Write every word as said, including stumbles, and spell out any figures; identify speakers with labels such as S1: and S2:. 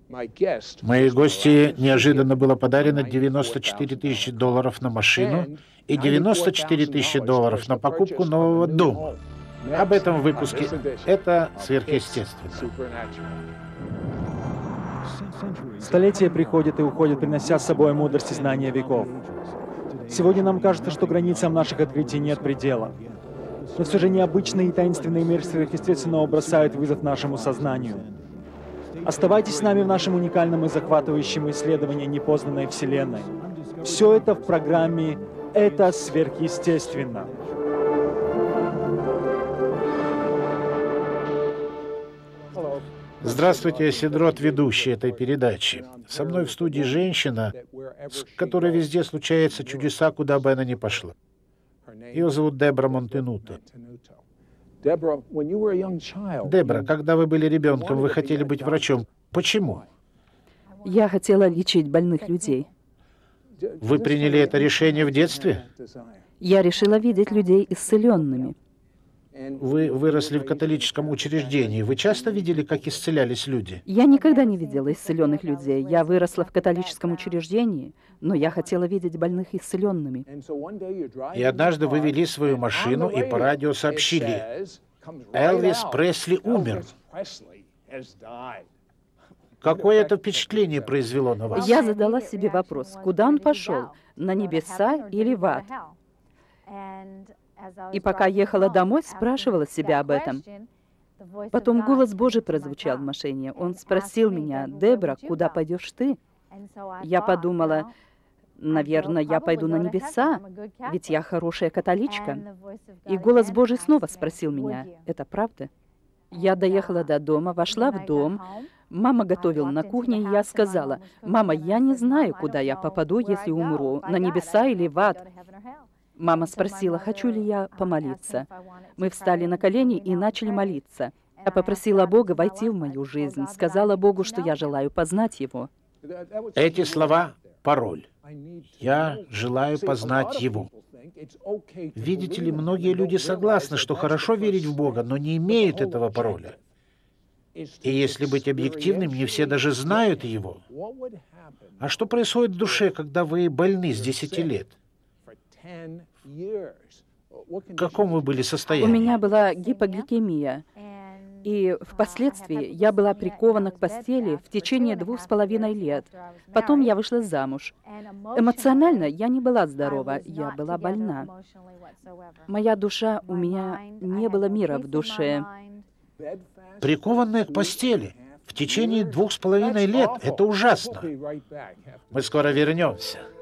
S1: Моей гости неожиданно было подарено девяносто четыре тысячи долларов на машину и девяносто четыре тысячи долларов на покупку нового дома. Об этом в выпуске «Это сверхъестественно».
S2: Столетия приходят и уходят, принося с собой мудрость и знания веков. Сегодня нам кажется, что границам наших открытий нет предела. Но все же необычный и таинственный мир сверхъестественного бросает вызов нашему сознанию. Оставайтесь с нами в нашем уникальном и захватывающем исследовании непознанной Вселенной. Все это в программе «Это сверхъестественно».
S1: Здравствуйте, я Седрот, ведущий этой передачи. Со мной в студии женщина, с которой везде случаются чудеса, куда бы она ни пошла. Ее зовут Дебра Монтенуто. Дебра, когда вы были ребенком, вы хотели быть врачом. Почему?
S3: Я хотела лечить больных людей.
S1: Вы приняли это решение в детстве?
S3: Я решила видеть людей исцеленными.
S1: Вы выросли в католическом учреждении. Вы часто видели, как исцелялись люди?
S3: Я никогда не видела исцеленных людей. Я выросла в католическом учреждении, но я хотела видеть больных исцеленными.
S1: И однажды вы вели свою машину и по радио сообщили: Элвис Пресли умер. Какое это впечатление произвело на вас?
S3: Я задала себе вопрос, куда он пошел, на небеса или в ад? И пока ехала домой, спрашивала себя об этом. Потом голос Божий прозвучал в машине. Он спросил меня: «Дебра, куда пойдешь ты?» Я подумала: наверное, я пойду на небеса, ведь я хорошая католичка. И голос Божий снова спросил меня: «Это правда?» Я доехала до дома, вошла в дом. Мама готовила на кухне, и я сказала: «Мама, я не знаю, куда я попаду, если умру, на небеса или в ад». Мама спросила, хочу ли я помолиться. Мы встали на колени и начали молиться. Я попросила Бога войти в мою жизнь, сказала Богу, что я желаю познать Его.
S1: Эти слова — пароль. Я желаю познать Его. Видите ли, многие люди согласны, что хорошо верить в Бога, но не имеют этого пароля. И если быть объективным, не все даже знают Его. А что происходит в душе, когда вы больны с десяти лет? В каком вы были состоянии?
S3: У меня была гипогликемия, и впоследствии я была прикована к постели в течение двух с половиной лет. Потом я вышла замуж. Эмоционально я не была здорова, я была больна. Моя душа, у меня не было мира в душе.
S1: Прикованная к постели в течение двух с половиной лет — это ужасно. Мы скоро вернемся.